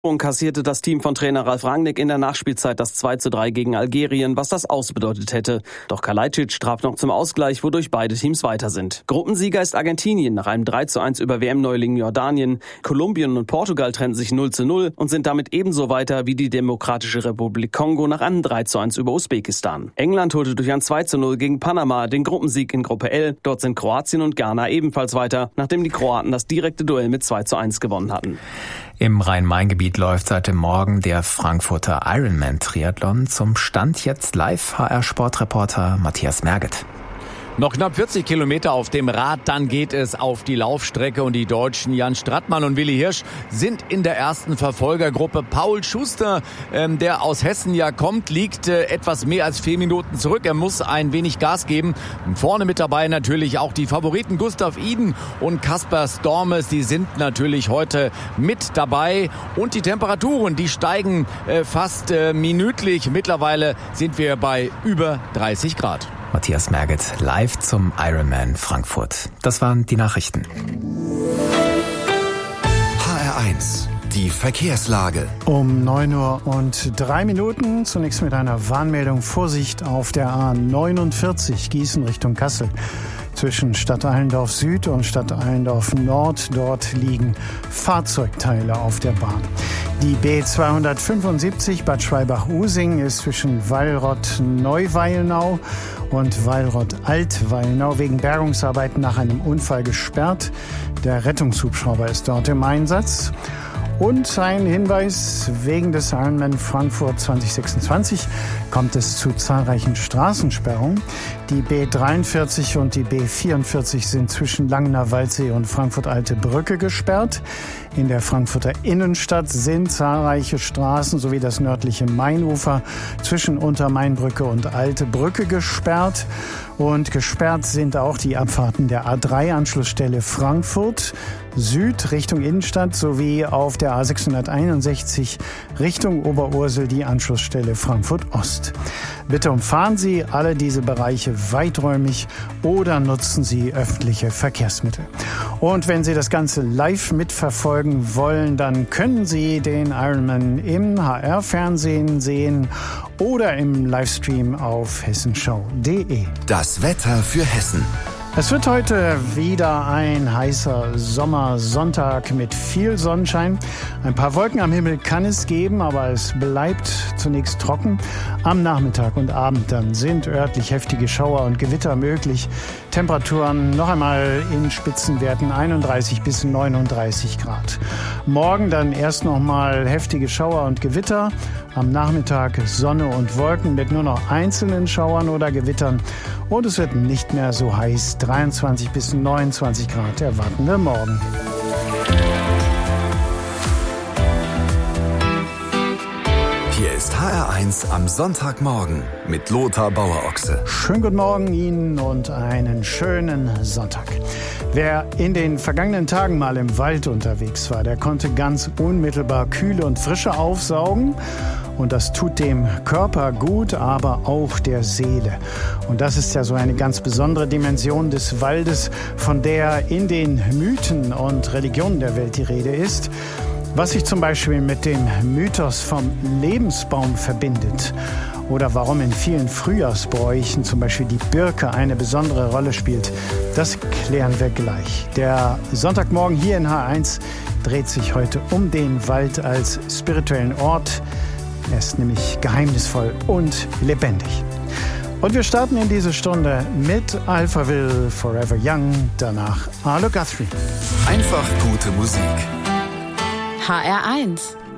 Kassierte das Team von Trainer Ralf Rangnick in der Nachspielzeit das 2:3 gegen Algerien, was das ausbedeutet hätte. Doch Kalajdzic traf noch zum Ausgleich, wodurch beide Teams weiter sind. Gruppensieger ist Argentinien nach einem 3:1 über WM-Neuling Jordanien. Kolumbien und Portugal trennten sich 0:0 und sind damit ebenso weiter wie die Demokratische Republik Kongo nach einem 3:1 über Usbekistan. England holte durch ein 2:0 gegen Panama den Gruppensieg in Gruppe L. Dort sind Kroatien und Ghana ebenfalls weiter, nachdem die Kroaten das direkte Duell mit 2:1 gewonnen hatten. Im Rhein-Main-Gebiet läuft seit dem Morgen der Frankfurter Ironman-Triathlon. Zum Stand jetzt live HR-Sportreporter Matthias Merget. Noch knapp 40 Kilometer auf dem Rad, dann geht es auf die Laufstrecke und die Deutschen Jan Strattmann und Willi Hirsch sind in der ersten Verfolgergruppe. Paul Schuster, der aus Hessen ja kommt, liegt etwas mehr als 4 Minuten zurück. Er muss ein wenig Gas geben. Und vorne mit dabei natürlich auch die Favoriten Gustav Iden und Kasper Stormes. Die sind natürlich heute mit dabei. Und die Temperaturen, die steigen fast minütlich. Mittlerweile sind wir bei über 30 Grad. Matthias Merget live zum Ironman Frankfurt. Das waren die Nachrichten. HR1, die Verkehrslage. Um 9:03 Uhr. Zunächst mit einer Warnmeldung. Vorsicht auf der A49 Gießen Richtung Kassel. Zwischen Stadt Allendorf Süd und Stadt Allendorf Nord. Dort liegen Fahrzeugteile auf der Bahn. Die B275 Bad Schwalbach-Using ist zwischen Wallrott-Neuweilnau und Wallrott-Altweilnau wegen Bergungsarbeiten nach einem Unfall gesperrt. Der Rettungshubschrauber ist dort im Einsatz. Und ein Hinweis: Wegen des Ironman Frankfurt 2026 kommt es zu zahlreichen Straßensperrungen. Die B43 und die B44 sind zwischen Langener Waldsee und Frankfurt-Alte Brücke gesperrt. In der Frankfurter Innenstadt sind zahlreiche Straßen sowie das nördliche Mainufer zwischen Untermainbrücke und Alte Brücke gesperrt. Und gesperrt sind auch die Abfahrten der A3-Anschlussstelle Frankfurt Süd Richtung Innenstadt sowie auf der A661 Richtung Oberursel die Anschlussstelle Frankfurt Ost. Bitte umfahren Sie alle diese Bereiche weiträumig oder nutzen Sie öffentliche Verkehrsmittel. Und wenn Sie das Ganze live mitverfolgen wollen, dann können Sie den Ironman im HR-Fernsehen sehen oder im Livestream auf hessenschau.de. Das Wetter für Hessen. Es wird heute wieder ein heißer Sommersonntag mit viel Sonnenschein. Ein paar Wolken am Himmel kann es geben, aber es bleibt zunächst trocken. Am Nachmittag und Abend dann sind örtlich heftige Schauer und Gewitter möglich. Temperaturen noch einmal in Spitzenwerten 31 bis 39 Grad. Morgen dann erst noch mal heftige Schauer und Gewitter. Am Nachmittag Sonne und Wolken mit nur noch einzelnen Schauern oder Gewittern. Und es wird nicht mehr so heiß. 23 bis 29 Grad erwarten wir morgen. Hier ist HR1 am Sonntagmorgen mit Lothar Bauer-Ochse. Schönen guten Morgen Ihnen und einen schönen Sonntag. Wer in den vergangenen Tagen mal im Wald unterwegs war, der konnte ganz unmittelbar Kühle und Frische aufsaugen. Und das tut dem Körper gut, aber auch der Seele. Und das ist ja so eine ganz besondere Dimension des Waldes, von der in den Mythen und Religionen der Welt die Rede ist. Was sich zum Beispiel mit dem Mythos vom Lebensbaum verbindet. Oder warum in vielen Frühjahrsbräuchen zum Beispiel die Birke eine besondere Rolle spielt, das klären wir gleich. Der Sonntagmorgen hier in H1 dreht sich heute um den Wald als spirituellen Ort. Er ist nämlich geheimnisvoll und lebendig. Und wir starten in diese Stunde mit Alphaville, Forever Young, danach Arlo Guthrie. Einfach gute Musik. HR1